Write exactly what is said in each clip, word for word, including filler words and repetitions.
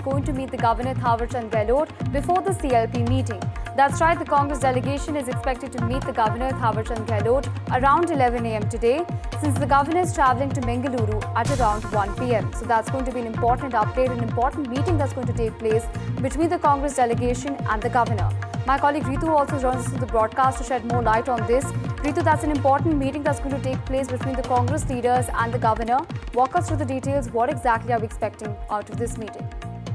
going to meet the Governor Thawar Chand Gehlot before the C L P meeting. That's right, the Congress delegation is expected to meet the Governor Thawar Chand Gehlot around eleven A M today, since the Governor is travelling to Bengaluru at around one P M So that's going to be an important update, an important meeting that's going to take place between the Congress delegation and the Governor. My colleague Ritu also joins us to the broadcast to shed more light on this. Ritu, that's an important meeting that's going to take place between the Congress leaders and the Governor. Walk us through the details. What exactly are we expecting out of this meeting?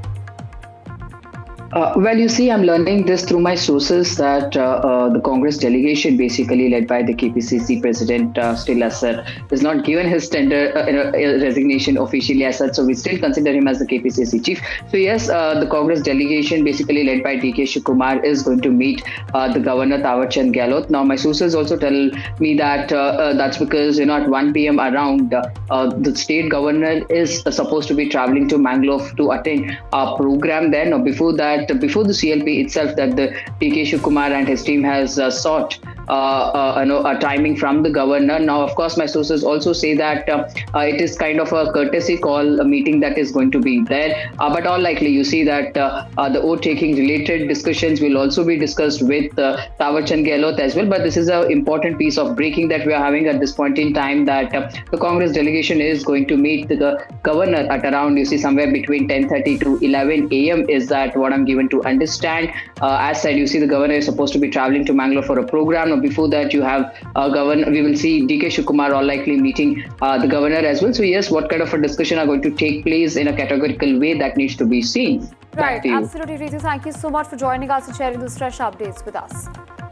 Uh, well, you see, I'm learning this through my sources that uh, uh, the Congress delegation, basically led by the K P C C President uh, still as sir, has not given his tender uh, uh, resignation officially as such. So we still consider him as the K P C C chief. So yes, uh, the Congress delegation, basically led by D K Shivakumar, is going to meet uh, the Governor Thawar Chand Gehlot. Now, my sources also tell me that uh, uh, that's because, you know, at one P M around, uh, uh, the state governor is uh, supposed to be traveling to Mangalore to attend a program there. Now, before that, before the C L P itself, that the D K Shivakumar and his team has uh, sought uh, uh, you know, a timing from the governor. Now, of course, my sources also say that uh, uh, it is kind of a courtesy call, a meeting that is going to be there. Uh, but all likely, you see that uh, uh, the oath-taking related discussions will also be discussed with uh, Thawar Chand Gehlot as well. But this is an important piece of breaking that we are having at this point in time, that uh, the Congress delegation is going to meet the governor at around, you see, somewhere between ten thirty to eleven A M is that what I'm given to understand. Uh, as said, you see, the governor is supposed to be traveling to Mangalore for a program. Now, before that, you have uh, governor. We will see D K Shivakumar all likely meeting uh, the governor as well. So yes, what kind of a discussion are going to take place in a categorical way, that needs to be seen. Right, absolutely, Ritu. Thank you so much for joining us and sharing those fresh updates with us.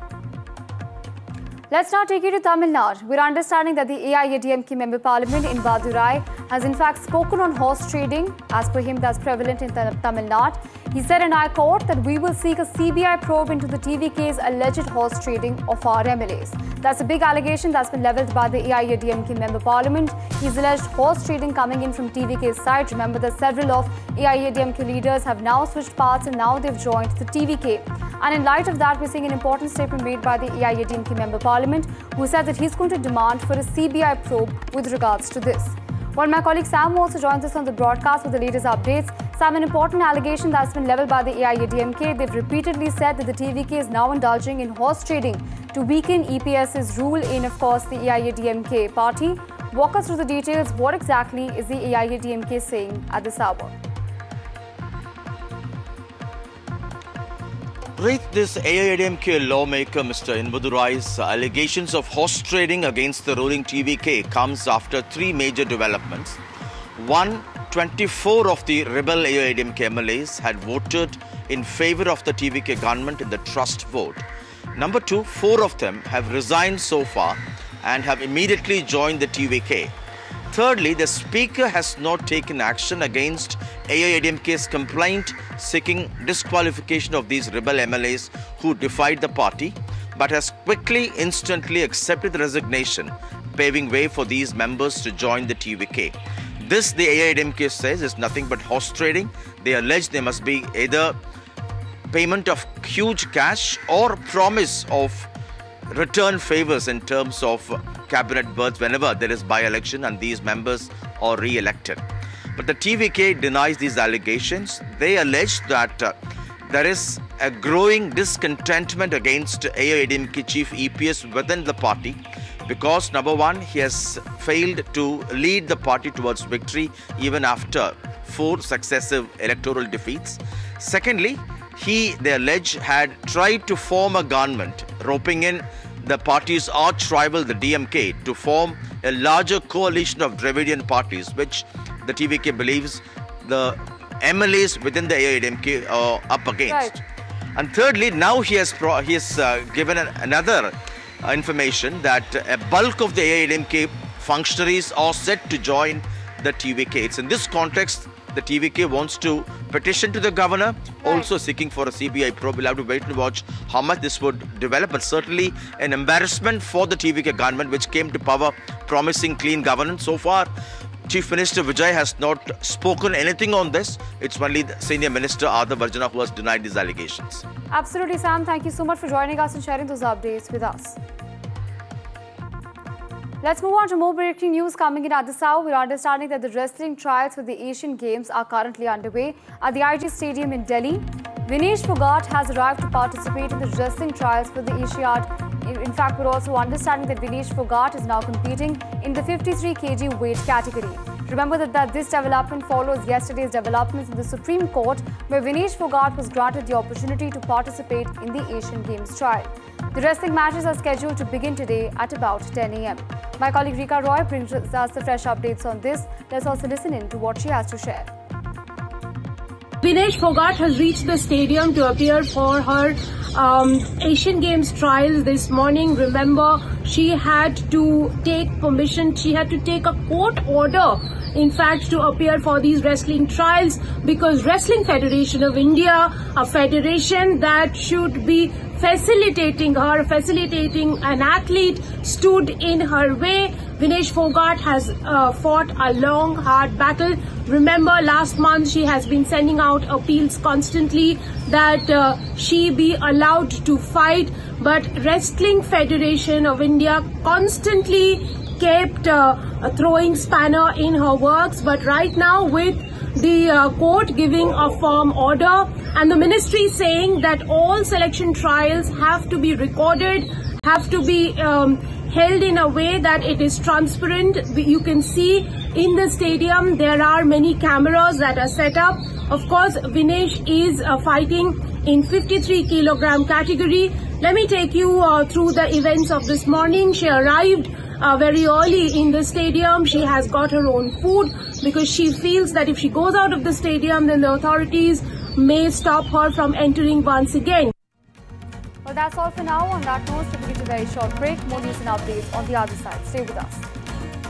Let's now take you to Tamil Nadu. We're understanding that the A I A D M K member parliament in Madurai has in fact spoken on horse trading. As per him, that's prevalent in Tamil Nadu. He said, and I quote, that we will seek a C B I probe into the T V K's alleged horse trading of our M L As. That's a big allegation that's been levelled by the A I A D M K member parliament. He's alleged horse trading coming in from T V K's side. Remember that several of A I A D M K leaders have now switched paths and now they've joined the T V K. And in light of that, we're seeing an important statement made by the A I A D M K member parliament, who said that he's going to demand for a C B I probe with regards to this. While my colleague Sam also joins us on the broadcast with the latest updates. Sam, an important allegation that's been levelled by the A I A D M K. They've repeatedly said that the T V K is now indulging in horse trading to weaken E P S's rule in, of course, the A I A D M K party. Walk us through the details. What exactly is the A I A D M K saying at this hour? Right, this A I A D M K lawmaker, Mister Inbadurai's allegations of horse trading against the ruling T V K comes after three major developments. One, twenty-four of the rebel A I A D M K M L As had voted in favour of the T V K government in the trust vote. Number two, four of them have resigned so far and have immediately joined the T V K. Thirdly, the Speaker has not taken action against A I A D M K's complaint seeking disqualification of these rebel M L As who defied the party, but has quickly, instantly accepted the resignation, paving way for these members to join the T V K. This, the A I A D M K says, is nothing but horse trading. They allege there must be either payment of huge cash or promise of return favours in terms of cabinet berths whenever there is by-election and these members are re-elected. But the T V K denies these allegations. They allege that uh, there is a growing discontentment against A I A D M K chief E P S within the party because, number one, he has failed to lead the party towards victory even after four successive electoral defeats. Secondly, he, they allege, had tried to form a government, roping in the party's arch-rival, the D M K, to form a larger coalition of Dravidian parties, which the T V K believes the M L As within the A I A D M K are up against. Right. And thirdly, now he has, pro he has uh, given an, another uh, information that a bulk of the A I A D M K functionaries are set to join the T V K. It's in this context the T V K wants to petition to the governor, right, also seeking for a C B I probe. We'll have to wait and watch how much this would develop, but certainly an embarrassment for the T V K government, which came to power promising clean governance. So far, Chief Minister Vijay has not spoken anything on this. It's only the Senior Minister Ardha Varjana who has denied these allegations. Absolutely, Sam. Thank you so much for joining us and sharing those updates with us. Let's move on to more breaking news coming in at this hour. We're understanding that the wrestling trials for the Asian Games are currently underway at the I G Stadium in Delhi. Vinesh Phogat has arrived to participate in the wrestling trials for the Asiad. In fact, we're also understanding that Vinesh Phogat is now competing in the fifty-three kilograms weight category. Remember that, that this development follows yesterday's developments in the Supreme Court, where Vinesh Phogat was granted the opportunity to participate in the Asian Games trial. The wrestling matches are scheduled to begin today at about ten A M My colleague Rika Roy brings us the fresh updates on this. Let's also listen in to what she has to share. Vinesh Phogat has reached the stadium to appear for her um, Asian Games trials this morning. Remember, she had to take permission, she had to take a court order, in fact, to appear for these wrestling trials, because Wrestling Federation of India, a federation that should be facilitating her, facilitating an athlete, stood in her way. Vinesh Phogat has uh, fought a long, hard battle. Remember, last month she has been sending out appeals constantly that uh, she be allowed to fight, but Wrestling Federation of India constantly kept uh, throwing spanner in her works. But right now, with the uh, court giving a firm order and the ministry saying that all selection trials have to be recorded, have to be um, held in a way that it is transparent. You can see in the stadium there are many cameras that are set up. Of course, Vinesh is uh, fighting in fifty-three kilogram category. Let me take you uh, through the events of this morning. She arrived uh, very early in the stadium. She has got her own food because she feels that if she goes out of the stadium, then the authorities may stop her from entering once again. Well, that's all for now. On that note, we'll take a very short break. More news and updates on the other side. Stay with us.